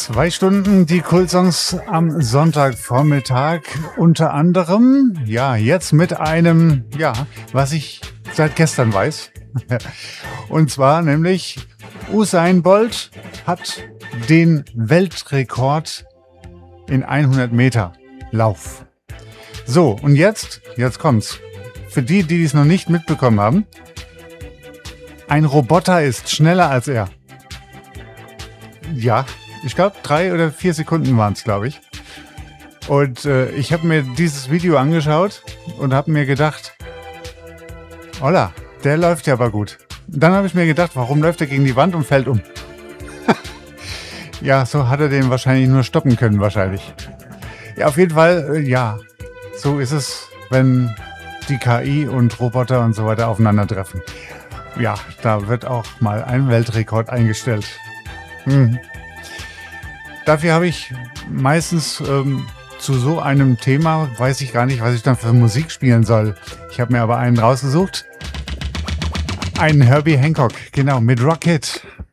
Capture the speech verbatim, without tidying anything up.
Zwei Stunden die Kultsongs am Sonntagvormittag. Unter anderem, ja, jetzt mit einem, ja, was ich seit gestern weiß. Und zwar nämlich Usain Bolt hat den Weltrekord in hundert Meter Lauf. So, und jetzt, jetzt kommt's. Für die, die es noch nicht mitbekommen haben, ein Roboter ist schneller als er. Ja, ich glaube, drei oder vier Sekunden waren es, glaube ich. Und äh, ich habe mir dieses Video angeschaut und habe mir gedacht, holla, der läuft ja aber gut. Und dann habe ich mir gedacht, warum läuft er gegen die Wand und fällt um? Ja, so hat er den wahrscheinlich nur stoppen können, wahrscheinlich. Ja, auf jeden Fall, äh, ja, so ist es, wenn die K I und Roboter und so weiter aufeinandertreffen. Ja, da wird auch mal ein Weltrekord eingestellt. Hm. Dafür habe ich meistens ähm, zu so einem Thema, weiß ich gar nicht, was ich dann für Musik spielen soll. Ich habe mir aber einen rausgesucht. Einen Herbie Hancock, genau, mit Rocket.